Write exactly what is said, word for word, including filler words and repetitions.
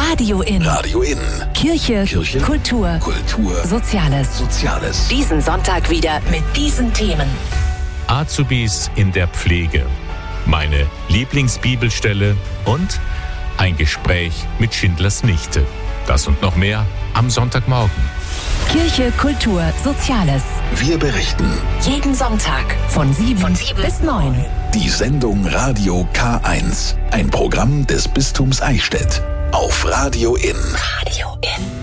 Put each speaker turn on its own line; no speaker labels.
Radio In.
Radio In.
Kirche,
Kirche,
Kultur,
Kultur,
Soziales.
Soziales.
Diesen Sonntag wieder mit diesen Themen.
Azubis in der Pflege, meine Lieblingsbibelstelle und ein Gespräch mit Schindlers Nichte. Das und noch mehr am Sonntagmorgen.
Kirche, Kultur, Soziales.
Wir berichten.
Jeden Sonntag von sieben, von sieben bis neun.
Die Sendung Radio K eins. Ein Programm des Bistums Eichstätt. Auf Radio In.
Radio In.